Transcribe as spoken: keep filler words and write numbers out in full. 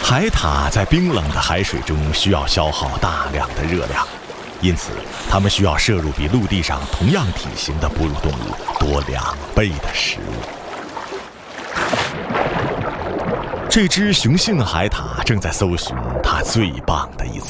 海獭在冰冷的海水中需要消耗大量的热量，因此它们需要摄入比陆地上同样体型的哺乳动物多两倍的食物。这只雄性海獭正在搜寻它最棒的一次